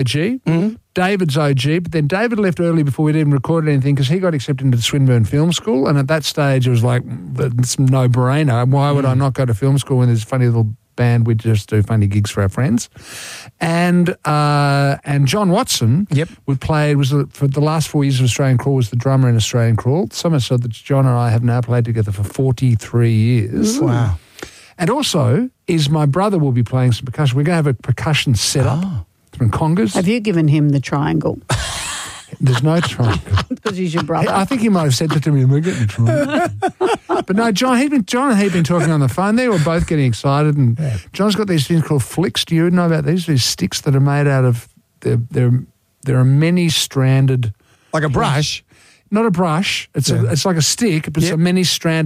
OG. David's OG, but then David left early before we'd even recorded anything because he got accepted into the Swinburne Film School, and at that stage it was like, it's no-brainer. Why would I not go to film school when there's a funny little band, we just do funny gigs for our friends. And John Watson for the last 4 years of Australian Crawl, was the drummer in Australian Crawl. So much so that John and I have now played together for 43 years. Wow. And also my brother will be playing some percussion. We're going to have a percussion set up from congas. Have you given him the triangle? There's no triangle. Because he's your brother. I think he might have said that to me. We're getting the triangle. But no, John and he've been talking on the phone. They were both getting excited, and John's got these things called flicks. Do you know about these? These sticks that are made out of there are many stranded, like a brush. Not a brush. It's like a stick, but it's many strands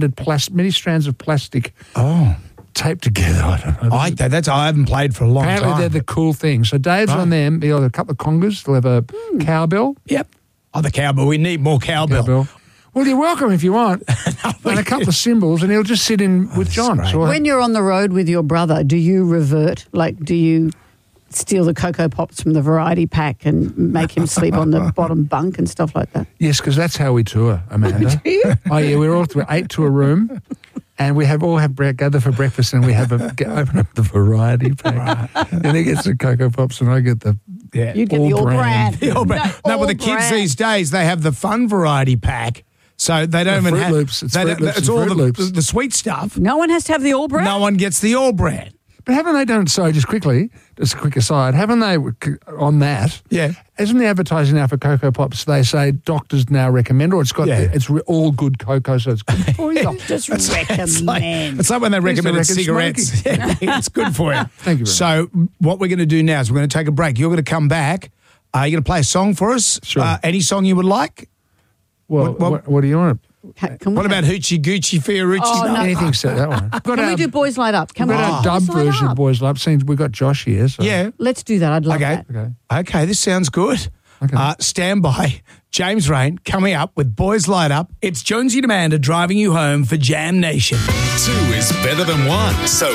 of plastic. Oh. Taped together. I don't know. I haven't played for a long time. Apparently they're the cool thing. So Dave's on them. He'll have a couple of congas. They'll have a cowbell. Yep. Oh, the cowbell. We need more cowbell. Well, you're welcome if you want. And a couple of cymbals, and he'll just sit in with John. So when you're on the road with your brother, do you revert? Like, do you steal the Cocoa Pops from the variety pack and make him sleep on the bottom bunk and stuff like that? Yes, because that's how we tour, Amanda. Oh, yeah, we're 8 to a room. And we gather for breakfast, and we open up the variety pack. And he gets the Cocoa Pops, and I get the You get the all brand. The all brand. No, well, the kids these days, they have the fun variety pack, so they don't even have Loops. It's all the sweet stuff. No one has to have the all brand. No one gets the all brand. But haven't they done? Sorry, just a quick aside. Haven't they on that? Yeah. Isn't the advertising now for Cocoa Pops? They say doctors now recommend, or it's got it's all good cocoa, so it's good for you. Just recommend. It's like when they recommended cigarettes. It's good for you. Thank you. So what we're going to do now is we're going to take a break. You're going to come back. You're going to play a song for us. Sure. Any song you would like? Well, what do you want? What about Hoochie Goochie Fiorucci? Oh, no. Anything so that one. Can we do Boys Light Up? We've got our dub version of Boys Light Up. Seems we've got Josh here. So. Yeah. Let's do that. I'd love that. Okay, this sounds good. Okay. Stand by. James Rain coming up with Boys Light Up. It's Jonesy and Amanda driving you home for Jam Nation. 2 is better than 1, so